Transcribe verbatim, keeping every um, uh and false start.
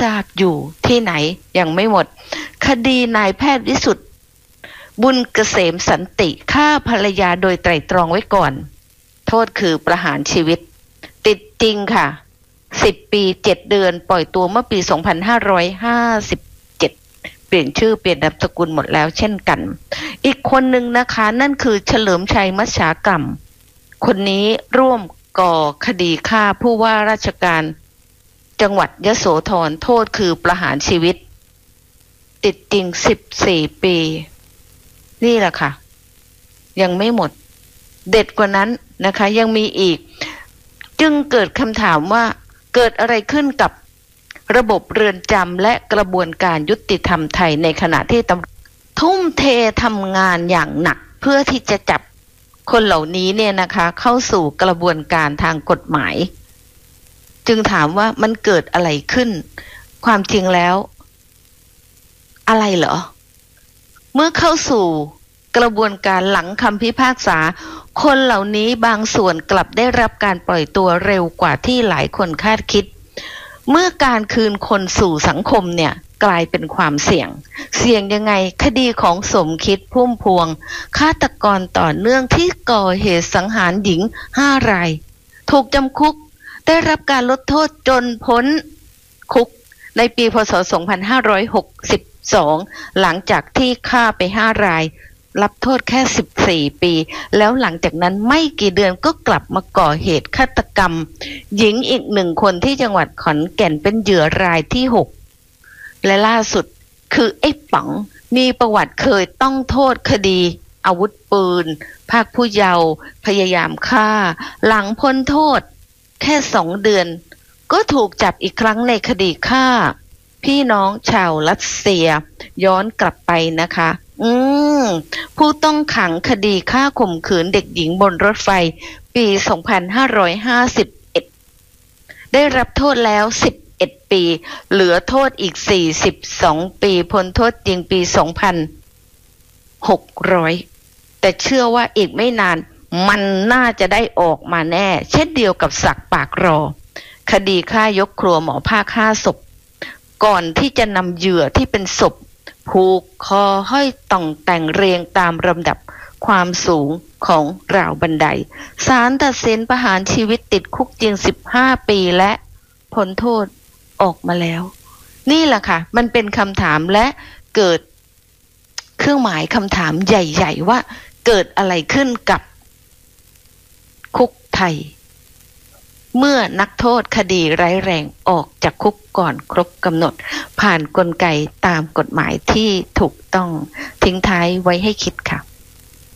ทราบอยู่ที่ไหนยังไม่หมดคดีนายแพทย์วิสุทธิ์บุญเกษมสันติฆ่าภรรยาโดยไตร่ตรองไว้ก่อนโทษคือประหารชีวิตติดจริงค่ะสิบปีเจ็ดเดือนปล่อยตัวเมื่อปีสองพันห้าร้อยห้าสิบเจ็ดเปลี่ยนชื่อเปลี่ยนนามสกุลหมดแล้วเช่นกันอีกคนหนึ่งนะคะนั่นคือเฉลิมชัยมัชชากรรมคนนี้ร่วมก่อคดีฆ่าผู้ว่าราชการจังหวัดยโสธรโทษคือประหารชีวิตติดจริงสิบสี่ปีนี่แหละค่ะยังไม่หมดเด็ดกว่านั้นนะคะยังมีอีกจึงเกิดคำถามว่าเกิดอะไรขึ้นกับระบบเรือนจำและกระบวนการยุติธรรมไทยในขณะที่ตำรวจทุ่มเททำงานอย่างหนักเพื่อที่จะจับคนเหล่านี้เนี่ยนะคะเข้าสู่กระบวนการทางกฎหมายจึงถามว่ามันเกิดอะไรขึ้นความจริงแล้วอะไรเหรอเมื่อเข้าสู่กระบวนการหลังคำพิพากษาคนเหล่านี้บางส่วนกลับได้รับการปล่อยตัวเร็วกว่าที่หลายคนคาดคิดเมื่อการคืนคนสู่สังคมเนี่ยกลายเป็นความเสี่ยงเสี่ยงยังไงคดีของสมคิดพุ่มพวงฆาตกรต่อเนื่องที่ก่อเหตุสังหารหญิงห้ารายถูกจำคุกได้รับการลดโทษจนพ้นคุกในปีพ.ศ. สองพันห้าร้อยหกสิบสองหลังจากที่ฆ่าไปห้ารายรับโทษแค่สิบสี่ปีแล้วหลังจากนั้นไม่กี่เดือนก็กลับมาก่อเหตุฆาตกรรมหญิงอีกหนึ่งคนที่จังหวัดขอนแก่นเป็นเหยื่อรายที่หกและล่าสุดคือไอ้ป๋องมีประวัติเคยต้องโทษคดีอาวุธปืนพรากผู้เยาว์พยายามฆ่าหลังพ้นโทษแค่สองเดือนก็ถูกจับอีกครั้งในคดีฆ่าพี่น้องชาวรัสเซียย้อนกลับไปนะคะอืมผู้ต้องขังคดีฆ่าข่มขืนเด็กหญิงบนรถไฟปีสองพันห้าร้อยห้าสิบเอ็ดได้รับโทษแล้วสิบเอ็ดปีเหลือโทษอีกสี่สิบสองปีพ้นโทษจริงปีสองพันหกร้อยแต่เชื่อว่าอีกไม่นานมันน่าจะได้ออกมาแน่เช่นเดียวกับศักดิ์ปากรอคดีฆ่ายกครัวหมอภาคห้าศพก่อนที่จะนำเหยื่อที่เป็นศพผูกคอห้อยต่องแต่งเรียงตามลำดับความสูงของราวบันไดศาลตัดสินประหารชีวิตติดคุกจริงสิบห้าปีและพ้นโทษออกมาแล้วนี่แหละค่ะมันเป็นคำถามและเกิดเครื่องหมายคำถามใหญ่ๆว่าเกิดอะไรขึ้นกับคุกไทยเมื่อนักโทษคดีร้ายแรงออกจากคุกก่อนครบกำหนดผ่านกลไกตามกฎหมายที่ถูกต้องทิ้งท้ายไว้ให้คิดค่ะ